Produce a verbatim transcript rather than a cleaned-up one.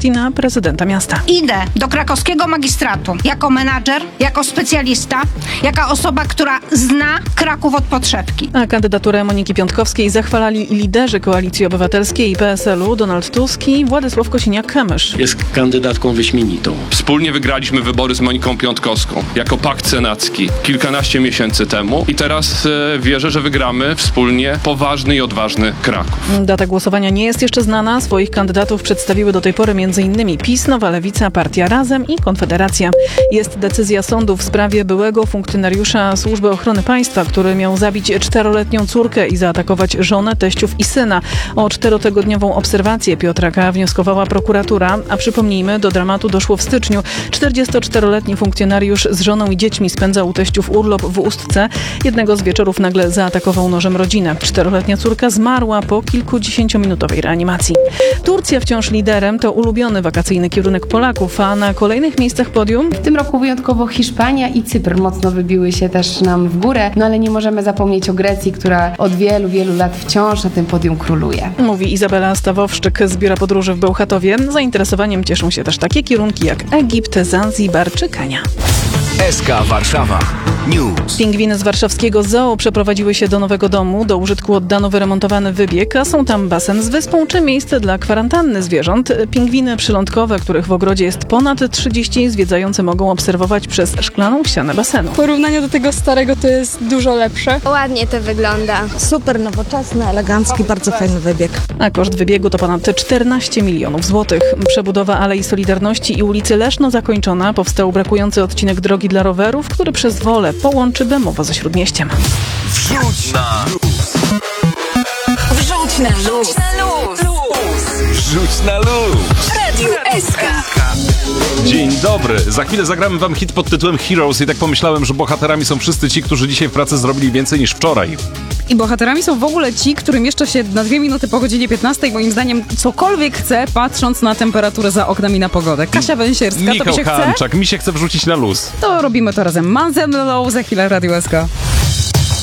partii na prezydenta miasta. Idę do krakowskiego magistratu jako menadżer, jako specjalista, jako osoba, która zna Kraków od podszewki. A kandydaturę Moniki Piątkowskiej zachwalali liderzy Koalicji Obywatelskiej i P S L u Donald Tusk i Władysław Kosiniak-Kamysz. Jest kandydatką wyśmienitą. Wspólnie wygraliśmy wybory z Moniką Piątkowską jako pakt senacki kilkanaście miesięcy temu i teraz e, wierzę, że wygramy wspólnie poważny i odważny Kraków. Data głosowania nie jest jeszcze znana. Swoich kandydatów przedstawiły do tej pory m.in. PiS, Nowa Lewica, Partia Razem i Konfederacja. Jest decyzja sądu w sprawie byłego funkcjonariusza Służby Ochrony Państwa, który miał zabić czteroletnią córkę i zaatakować żonę, teściów i syna. O czterotygodniową obserwację Piotra K. wnioskowała prokuratura, a przypomnijmy, do dramatu doszło w styczniu. czterdziestoczteroletni funkcjonariusz z żoną i dziećmi spędzał u teściów urlop w Ustce. Jednego z wieczorów nagle zaatakował nożem rodzinę. Czteroletnia córka zmarła po kilkudziesięciominutowej reanimacji. Turcja wciąż liderem, to ulubiony wakacyjny kierunek Polaków, a na kolejnych miejscach podium W tym roku wyjątkowo Hiszpania i Cypr mocno wybiły się też nam w górę, no ale nie możemy zapomnieć o Grecji, która od wielu, wielu lat wciąż na tym podium króluje. mówi Izabela Stawowszczyk z Biura Podróży w Bełchatowie. Zainteresowaniem cieszą się też takie kierunki jak Egipt, Zanzibar czy Kenia. S K Warszawa News. Pingwiny z warszawskiego zoo przeprowadziły się do nowego domu. Do użytku oddano wyremontowany wybieg, a są tam basen z wyspą czy miejsce dla kwarantanny zwierząt. Pingwiny przylądkowe, których w ogrodzie jest ponad trzydzieści, zwiedzający mogą obserwować przez szklaną ścianę basenu. W porównaniu do tego starego to jest dużo lepsze. Ładnie to wygląda. Super nowoczesny, elegancki, bardzo fajny wybieg. A koszt wybiegu to ponad czternaście milionów złotych. Przebudowa Alei Solidarności i ulicy Leszno zakończona. Powstał brakujący odcinek drogi dla rowerów, który przez Wolę połączy Bemowo ze Śródmieściem. Wrzuć na luz. Wrzuć na luz. Wrzuć na luz. Radio S K. Dzień dobry. Za chwilę zagramy wam hit pod tytułem Heroes i tak pomyślałem, że bohaterami są wszyscy ci, którzy dzisiaj w pracy zrobili więcej niż wczoraj. I bohaterami są w ogóle ci, którym jeszcze się na dwie minuty po godzinie piętnastej, moim zdaniem, cokolwiek chce, patrząc na temperaturę za oknem i na pogodę. Kasia Węsierska, Michał to mi się chce? Hanczak, mi się chce wrzucić na luz. To robimy to razem. Manzem Low, za chwilę Radio S K.